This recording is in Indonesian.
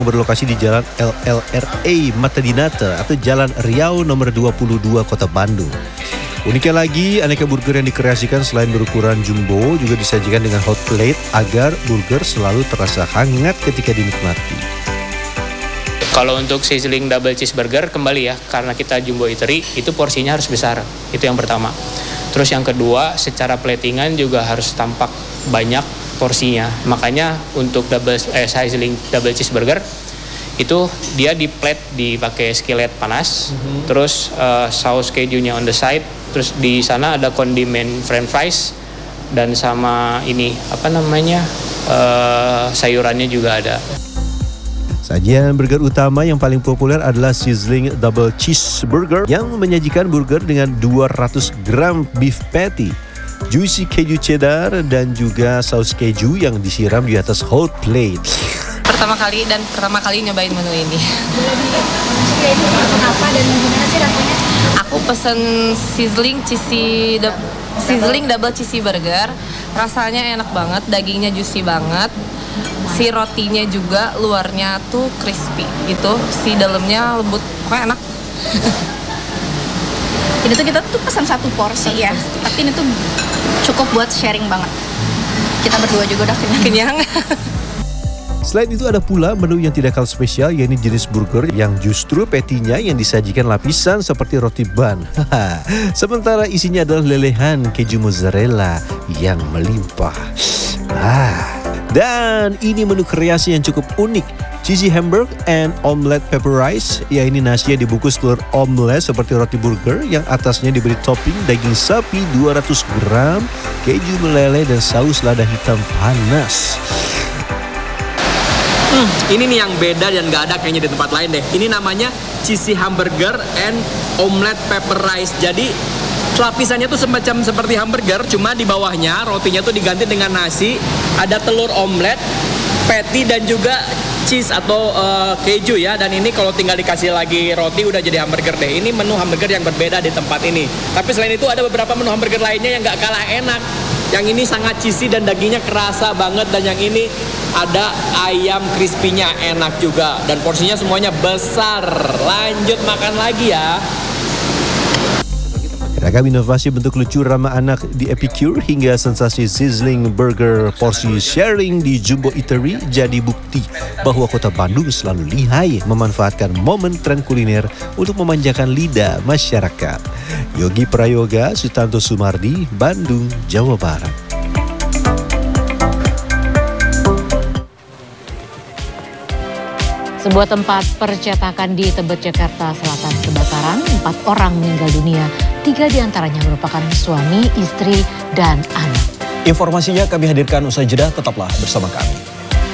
berlokasi di Jalan LLRA Mata Dinata atau Jalan Riau nomor 22 Kota Bandung. Uniknya lagi, aneka burger yang dikreasikan selain berukuran jumbo juga disajikan dengan hot plate agar burger selalu terasa hangat ketika dinikmati. Kalau untuk sizzling double cheeseburger kembali ya, karena kita jumbo eatery itu porsinya harus besar, itu yang pertama. Terus yang kedua, secara platingan juga harus tampak banyak porsinya. Makanya untuk sizzling double cheeseburger itu dia di plate dipakai skillet panas, terus saus kejunya on the side, terus di sana ada kondimen french fries dan sama ini sayurannya juga ada. Sajian burger utama yang paling populer adalah sizzling double cheeseburger yang menyajikan burger dengan 200 gram beef patty, juicy keju cheddar, dan juga saus keju yang disiram di atas hot plate. Pertama kali nyobain menu ini. Itu pesen apa dan gimana sih rasanya? Aku pesen sizzling double cheesy burger. Rasanya enak banget, dagingnya juicy banget. Si rotinya juga luarnya tuh crispy gitu, si dalamnya lembut, pokoknya enak. Jadi tuh kita tuh pesan satu porsi ya, tapi ini tuh cukup buat sharing banget. Kita berdua juga udah kenyang. Selain itu ada pula menu yang tidak kalah spesial, yakni jenis burger yang justru patty-nya yang disajikan lapisan seperti roti bun. Sementara isinya adalah lelehan keju mozzarella yang melimpah. Dan ini menu kreasi yang cukup unik, cheesy hamburger and omelette pepper rice. Ya, ini nasi yang dibungkus telur omelet seperti roti burger yang atasnya diberi topping daging sapi 200 gram, keju meleleh, dan saus lada hitam panas. Ini nih yang beda dan gak ada kayaknya di tempat lain deh. Ini namanya cheesy hamburger and omelette pepper rice. Jadi lapisannya tuh semacam seperti hamburger, cuma di bawahnya rotinya tuh diganti dengan nasi, ada telur omelet, patty, dan juga cheese atau keju ya. Dan ini kalau tinggal dikasih lagi roti udah jadi hamburger deh. Ini menu hamburger yang berbeda di tempat ini. Tapi selain itu ada beberapa menu hamburger lainnya yang gak kalah enak. Yang ini sangat cheesy dan dagingnya kerasa banget, dan yang ini ada ayam crispy-nya enak juga, dan porsinya semuanya besar. Lanjut makan lagi ya. Ragam inovasi bentuk lucu ramah anak di Epicure hingga sensasi sizzling burger porsi sharing di Jumbo Eatery jadi bukti bahwa Kota Bandung selalu lihai memanfaatkan momen tren kuliner untuk memanjakan lidah masyarakat. Yogi Prayoga, Sutanto Sumardi, Bandung, Jawa Barat. Sebuah tempat percetakan di Tebet, Jakarta Selatan kebakaran, 4 orang meninggal dunia, 3 diantaranya merupakan suami, istri, dan anak. Informasinya kami hadirkan usai jeda, tetaplah bersama kami.